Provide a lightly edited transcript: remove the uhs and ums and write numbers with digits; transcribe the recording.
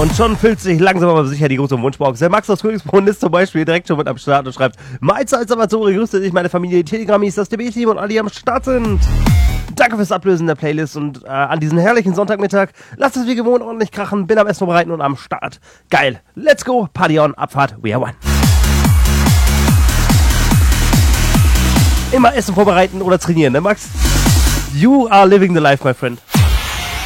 Und schon füllt sich langsam aber sicher die große Wunschbox. Der Max aus Königsbrunn ist zum Beispiel direkt schon mit am Start und schreibt: Meister als Salvatore, grüße dich, meine Familie, die Telegramis, das DB-Team und alle, die am Start sind. Danke fürs Ablösen der Playlist und an diesen herrlichen Sonntagmittag. Lasst es wie gewohnt ordentlich krachen, bin am Essen vorbereiten und am Start. Geil. Let's go, Party on, Abfahrt, we are one. Immer Essen vorbereiten oder trainieren, ne Max? You are living the life, my friend.